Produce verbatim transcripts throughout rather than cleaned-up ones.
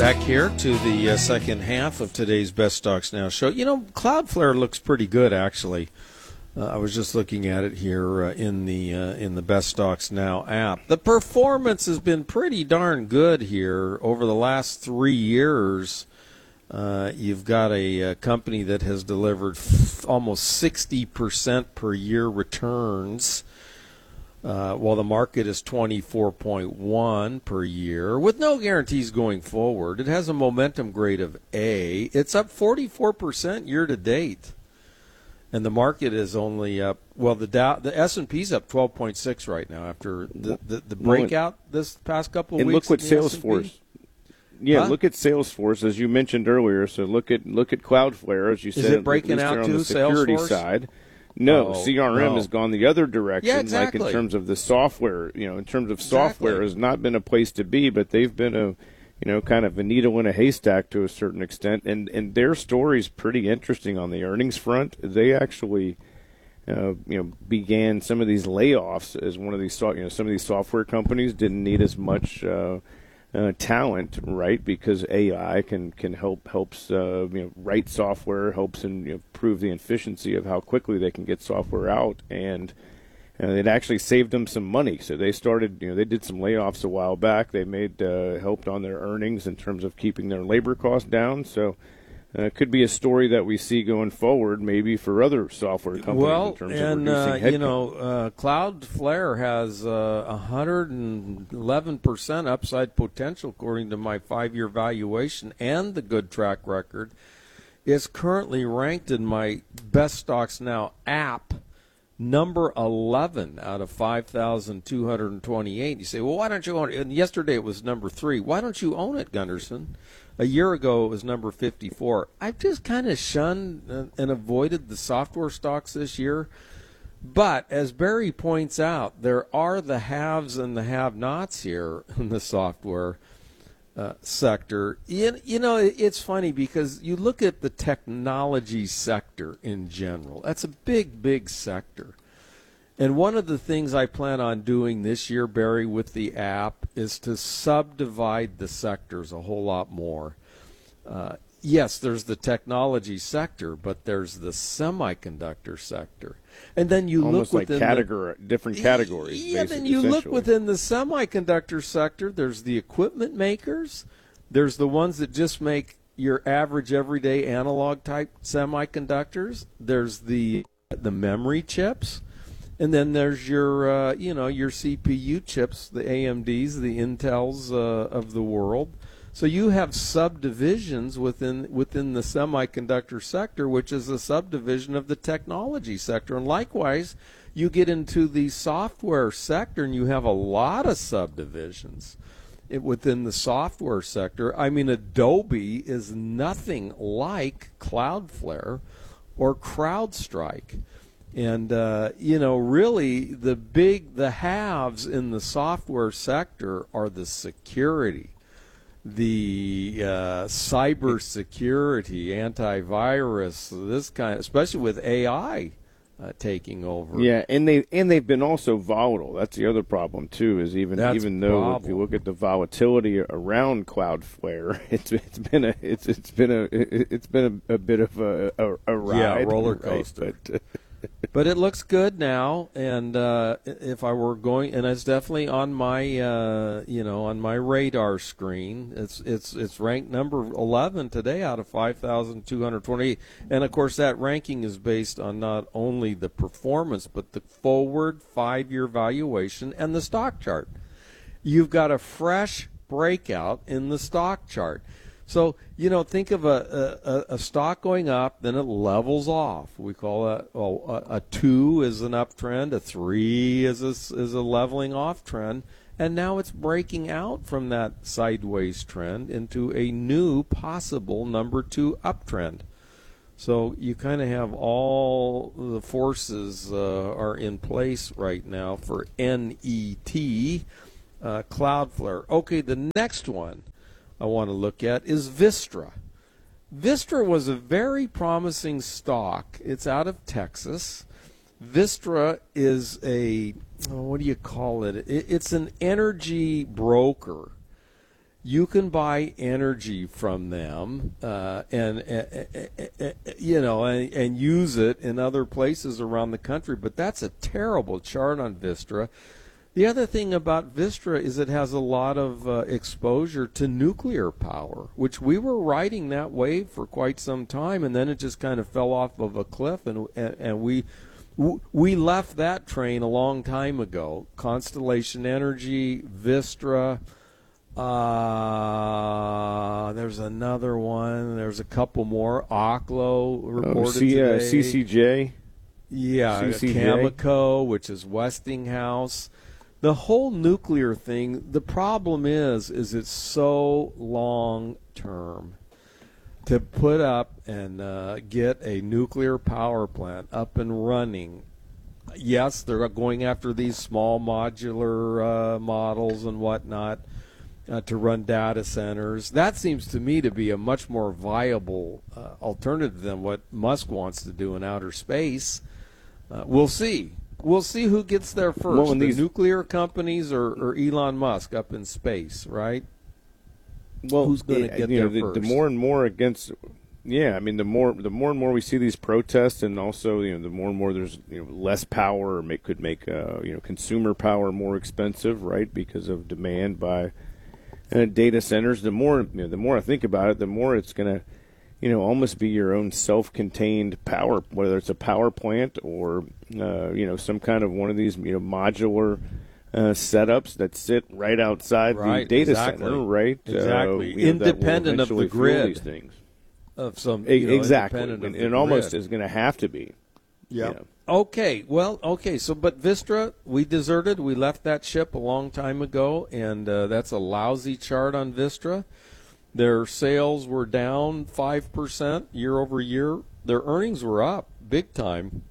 Back here to the uh, second half of today's Best Stocks Now show. You know, Cloudflare looks pretty good, actually. Uh, I was just looking at it here uh, in the uh, in the Best Stocks Now app. The performance has been pretty darn good here over the last three years. Uh, you've got a, a company that has delivered f- almost sixty percent per year returns. Uh, while the market is twenty-four point one per year, with no guarantees going forward. It has a momentum grade of A. It's up forty-four percent year to date, and the market is only up. Well, the Dow, the S and P's up twelve point six right now after the the, the breakout this past couple of and weeks. And look what Salesforce. Yeah, huh? Look at Salesforce as you mentioned earlier. So look at look at Cloudflare as you said. Is it breaking out on to the security Salesforce? Side? No, oh, C R M no. has gone the other direction. Yeah, exactly. Like in terms of the software, you know, in terms of software exactly. has not been a place to be, but they've been a, you know, kind of a needle in a haystack to a certain extent, and and their story's pretty interesting on the earnings front. They actually, uh, you know, began some of these layoffs as one of these, you know, some of these software companies didn't need as much. Uh, Uh, talent, right? Because A I can can help helps uh, you know write software, helps and you know, improve the efficiency of how quickly they can get software out, and uh, it actually saved them some money. So they started, you know, they did some layoffs a while back. They made uh, helped on their earnings in terms of keeping their labor costs down. So. Uh, it could be a story that we see going forward, maybe for other software companies well, in terms and, of reducing uh, headcount. you know, uh, Cloudflare has uh, one hundred eleven percent upside potential according to my five-year valuation and the good track record. It's currently ranked in my Best Stocks Now app number eleven out of five thousand two hundred twenty-eight. You say, well, why don't you own it? And yesterday it was number three. Why don't you own it, Gunderson? A year ago, it was number fifty-four. I've just kind of shunned and avoided the software stocks this year. But as Barry points out, there are the haves and the have-nots here in the software uh, sector. You, you know, it's funny because you look at the technology sector in general. That's a big, big sector. And one of the things I plan on doing this year, Barry, with the app is to subdivide the sectors a whole lot more. Uh, yes, there's the technology sector, but there's the semiconductor sector. And then you Almost look like within category, the, different categories. Yeah, then you look within the semiconductor sector, there's the equipment makers. There's the ones that just make your average everyday analog type semiconductors. There's the the memory chips. And then there's your, uh, you know, your C P U chips, the A M Ds, the Intels uh, of the world. So you have subdivisions within within the semiconductor sector, which is a subdivision of the technology sector. And likewise, you get into the software sector, and you have a lot of subdivisions it, within the software sector. I mean, Adobe is nothing like Cloudflare or CrowdStrike. And, uh, you know, really the big, the haves in the software sector are the security, the uh, cyber security, antivirus, this kind, especially with A I uh, taking over. Yeah, and they and they've been also volatile. That's the other problem too. Is even That's even though problem. if you look at the volatility around Cloudflare, it's it's been a it's it's been a it's been a, a bit of a a, a ride, yeah, roller coaster. Right? But, But it looks good now, and uh, if I were going, and it's definitely on my, uh, you know, on my radar screen. It's it's it's ranked number eleven today out of five thousand two hundred twenty-eight, and of course that ranking is based on not only the performance but the forward five-year valuation and the stock chart. You've got a fresh breakout in the stock chart. So, you know, think of a, a, a stock going up, then it levels off. We call that, well, a, a two is an uptrend, a three is a, is a leveling off trend, and now it's breaking out from that sideways trend into a new possible number two uptrend. So you kind of have all the forces uh, are in place right now for N E T, uh, Cloudflare. Okay, the next one I want to look at is Vistra. Vistra was a very promising stock. It's out of Texas. Vistra is a, oh, what do you call it? it? It's an energy broker. You can buy energy from them, uh, and, and, and you know, and, and use it in other places around the country. But that's a terrible chart on Vistra. The other thing about Vistra is it has a lot of uh, exposure to nuclear power, which we were riding that wave for quite some time, and then it just kind of fell off of a cliff, and and, and we we left that train a long time ago. Constellation Energy, Vistra. Uh, there's another one. There's a couple more. Oklo reported oh, C- today. Uh, C C J. Yeah, C C J. Cameco, which is Westinghouse. The whole nuclear thing, the problem is, is it's so long term. To put up and uh, get a nuclear power plant up and running, yes, they're going after these small modular uh, models and whatnot uh, to run data centers. That seems to me to be a much more viable uh, alternative than what Musk wants to do in outer space. Uh, we'll see. We'll see who gets there first, well, the these... nuclear companies or, or Elon Musk up in space, right? Well, who's going to yeah, get you there know, the, first? the more and more against, yeah, I mean, the more the more and more we see these protests, and also, you know, the more and more there's, you know, less power, or make, could make uh, you know, consumer power more expensive, right, because of demand by uh, data centers. The more, you know, the more I think about it, the more it's going to, you know, almost be your own self-contained power, whether it's a power plant or uh, you know, some kind of one of these, you know, modular Uh, setups that sit right outside right, the data exactly. center, right? Exactly. Uh, you know, independent of the grid. These things. Of some, e- you know, exactly. And it, it almost is going to have to be. Yeah. You know. Okay. Well, okay. So, but Vistra, we deserted. We left that ship a long time ago, and uh, that's a lousy chart on Vistra. Their sales were down five percent year over year. Their earnings were up big time.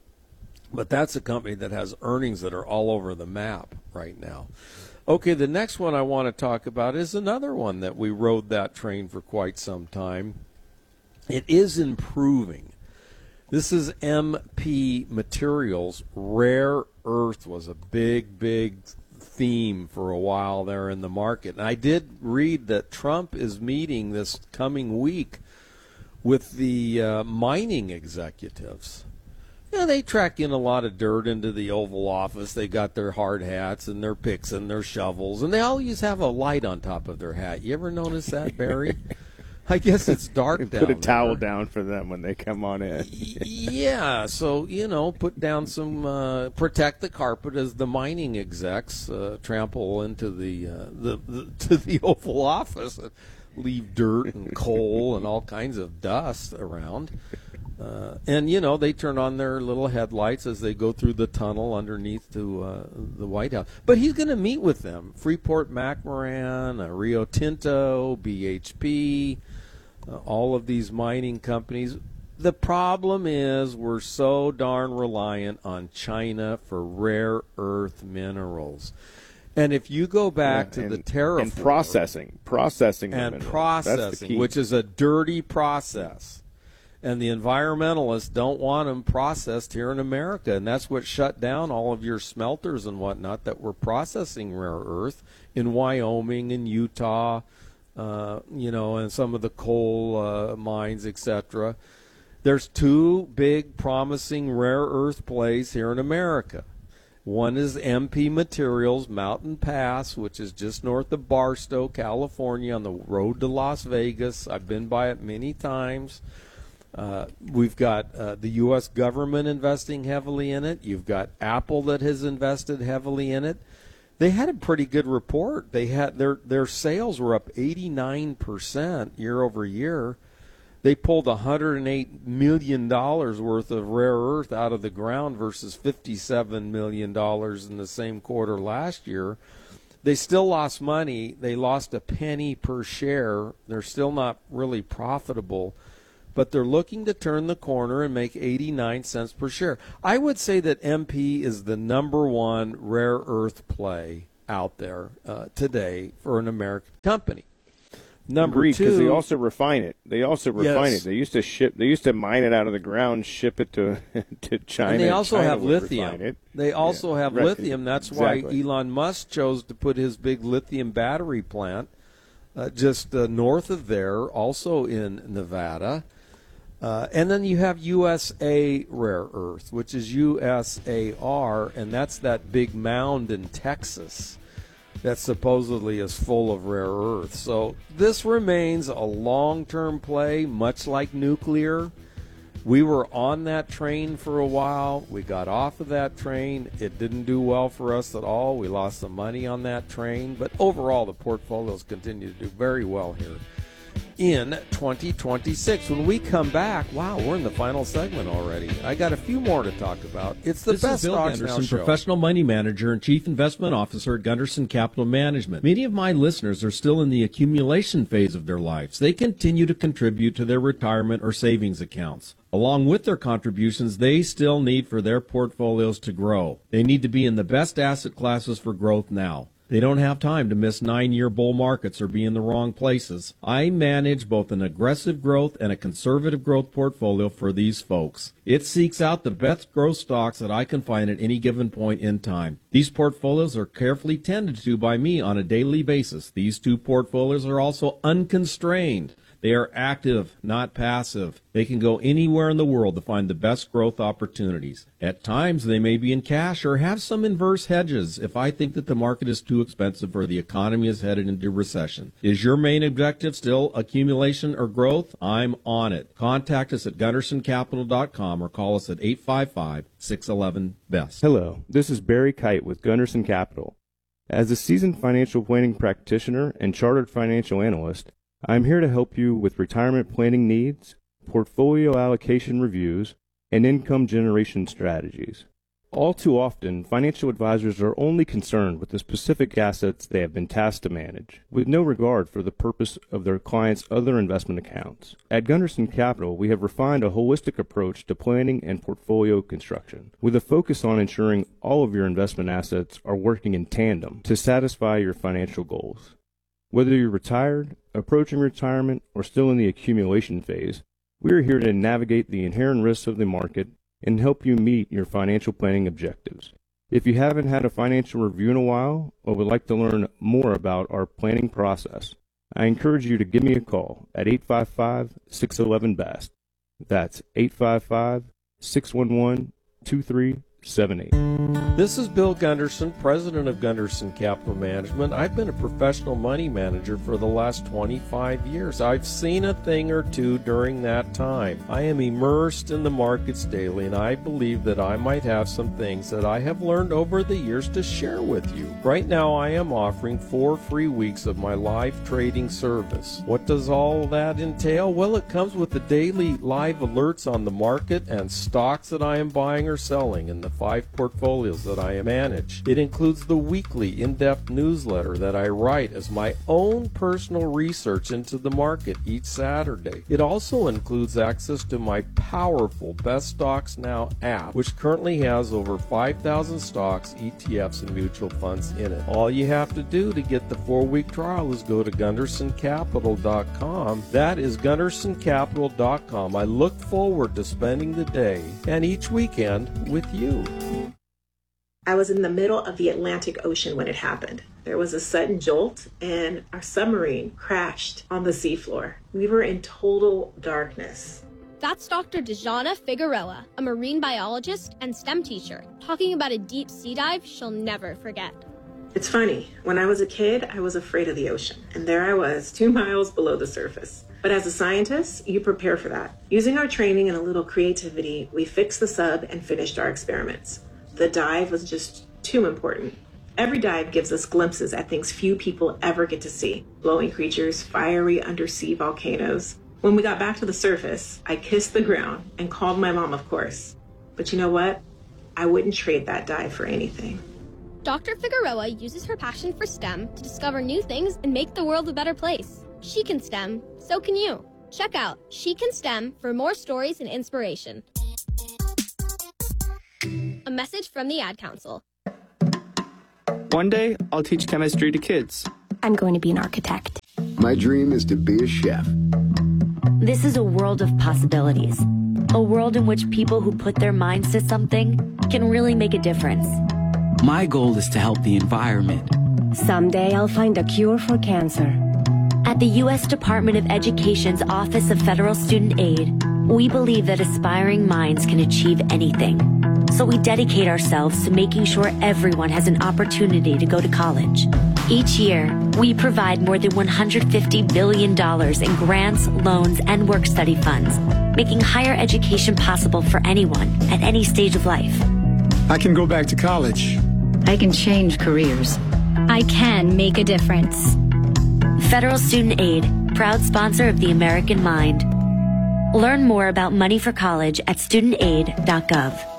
But that's a company that has earnings that are all over the map right now. Okay, the next one I want to talk about is another one that we rode that train for quite some time. It is improving. This is M P Materials. Rare earth was a big, big theme for a while there in the market. And I did read that Trump is meeting this coming week with the uh, mining executives. Yeah, they track in a lot of dirt into the Oval Office. They got their hard hats and their picks and their shovels, and they always have a light on top of their hat. You ever notice that, Barry? I guess it's dark down Put a towel there. down for them when they come on in. Yeah, so, you know, put down some, uh, protect the carpet as the mining execs uh, trample into the, uh, the, the to the Oval Office and leave dirt and coal and all kinds of dust around. Uh, and, you know, they turn on their little headlights as they go through the tunnel underneath to uh, the White House. But he's going to meet with them. Freeport-McMoRan, uh, Rio Tinto, B H P, uh, all of these mining companies. The problem is we're so darn reliant on China for rare earth minerals. And if you go back yeah, to and, the tariff and processing, processing, and minerals. processing, which is a dirty process. And the environmentalists don't want them processed here in America. And that's what shut down all of your smelters and whatnot that were processing rare earth in Wyoming and Utah, uh, you know, and some of the coal uh, mines, et cetera. There's two big promising rare earth plays here in America. One is M P Materials, Mountain Pass, which is just north of Barstow, California, on the road to Las Vegas. I've been by it many times. Uh, we've got uh, the U S government investing heavily in it. You've got Apple that has invested heavily in it. They had a pretty good report. They had their their sales were up eighty-nine percent year over year. They pulled one hundred eight million dollars worth of rare earth out of the ground versus fifty-seven million dollars in the same quarter last year. They still lost money. They lost a penny per share. They're still not really profitable. But they're looking to turn the corner and make eighty-nine cents per share. I would say that M P is the number one rare earth play out there uh, today for an American company. Number Agreed, two, because they also refine it. They also refine yes. it. They used to ship. They used to mine it out of the ground, ship it to to China. And they also China have would lithium. refine it. They also Yeah, have right. lithium. That's Exactly. why Elon Musk chose to put his big lithium battery plant uh, just uh, north of there, also in Nevada. Uh, and then you have U S A Rare Earth, which is U S A R, and that's that big mound in Texas that supposedly is full of rare earth. So this remains a long-term play, much like nuclear. We were on that train for a while. We got off of that train. It didn't do well for us at all. We lost some money on that train. But overall, the portfolios continue to do very well here in twenty twenty-six. When we come back, wow, we're in the final segment already. I got a few more to talk about. It's the this best is Bill Stocks Gunderson, Now show. Professional money manager and chief investment officer at Gunderson Capital Management. Many of my listeners are still in the accumulation phase of their lives. They continue to contribute to their retirement or savings accounts. Along with their contributions, they still need for their portfolios to grow. They need to be in the best asset classes for growth now. They don't have time to miss nine-year bull markets or be in the wrong places. I manage both an aggressive growth and a conservative growth portfolio for these folks. It seeks out the best growth stocks that I can find at any given point in time. These portfolios are carefully tended to by me on a daily basis. These two portfolios are also unconstrained. They are active, not passive. They can go anywhere in the world to find the best growth opportunities. At times, they may be in cash or have some inverse hedges if I think that the market is too expensive or the economy is headed into recession. Is your main objective still accumulation or growth? I'm on it. Contact us at gunderson capital dot com or call us at eight five five, six one one, B E S T. Hello, this is Barry Kite with Gunderson Capital. As a seasoned financial planning practitioner and chartered financial analyst, I'm here to help you with retirement planning needs, portfolio allocation reviews, and income generation strategies. All too often, financial advisors are only concerned with the specific assets they have been tasked to manage, with no regard for the purpose of their clients' other investment accounts. At Gunderson Capital, we have refined a holistic approach to planning and portfolio construction, with a focus on ensuring all of your investment assets are working in tandem to satisfy your financial goals. Whether you're retired, approaching retirement, or still in the accumulation phase, we are here to navigate the inherent risks of the market and help you meet your financial planning objectives. If you haven't had a financial review in a while or would like to learn more about our planning process, I encourage you to give me a call at eight five five, six one one, B E S T. That's eight five five, six one one, two three seven eight. This is Bill Gunderson, president of Gunderson Capital Management. I've been a professional money manager for the last twenty-five years. I've seen a thing or two during that time. I am immersed in the markets daily, and I believe that I might have some things that I have learned over the years to share with you. Right now, I am offering four free weeks of my live trading service. What does all that entail? Well, it comes with the daily live alerts on the market and stocks that I am buying or selling in the five portfolios that I manage. It includes the weekly in-depth newsletter that I write as my own personal research into the market each Saturday. It also includes access to my powerful Best Stocks Now app, which currently has over five thousand stocks, E T Fs, and mutual funds in it. All you have to do to get the four-week trial is go to gunderson capital dot com. That is gunderson capital dot com. I look forward to spending the day and each weekend with you. I was in the middle of the Atlantic Ocean when it happened. There was a sudden jolt and our submarine crashed on the seafloor. We were in total darkness. That's Doctor Dejana Figueroa, a marine biologist and STEM teacher, talking about a deep sea dive she'll never forget. It's funny, when I was a kid, I was afraid of the ocean, and there I was, two miles below the surface. But as a scientist, you prepare for that. Using our training and a little creativity, we fixed the sub and finished our experiments. The dive was just too important. Every dive gives us glimpses at things few people ever get to see. Glowing creatures, fiery undersea volcanoes. When we got back to the surface, I kissed the ground and called my mom, of course. But you know what? I wouldn't trade that dive for anything. Doctor Figueroa uses her passion for STEM to discover new things and make the world a better place. She can STEM, so can you. Check out She Can STEM for more stories and inspiration. A message from the Ad Council. One day, I'll teach chemistry to kids. I'm going to be an architect. My dream is to be a chef. This is a world of possibilities. A world in which people who put their minds to something can really make a difference. My goal is to help the environment. Someday I'll find a cure for cancer. At the U S Department of Education's Office of Federal Student Aid, we believe that aspiring minds can achieve anything. So we dedicate ourselves to making sure everyone has an opportunity to go to college. Each year, we provide more than one hundred fifty billion dollars in grants, loans, and work study funds, making higher education possible for anyone at any stage of life. I can go back to college. I can change careers. I can make a difference. Federal Student Aid, proud sponsor of the American Mind. Learn more about money for college at student aid dot gov.